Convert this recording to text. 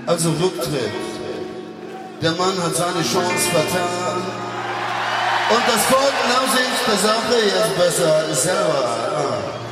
Also Rücktritt. Der Mann hat seine Chance vertan. Und das Volk nach sich der Sache jetzt besser selber.